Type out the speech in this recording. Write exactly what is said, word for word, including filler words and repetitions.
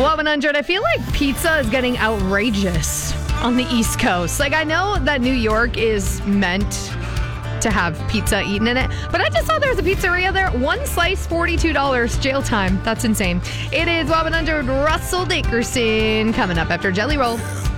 Well, one hundred, I feel like pizza is getting outrageous on the East Coast. Like, I know that New York is meant to have pizza eaten in it, but I just saw there was a pizzeria there. One slice, forty-two dollars. Jail time. That's insane. It is one hundred. Russell Dickerson coming up after Jelly Roll.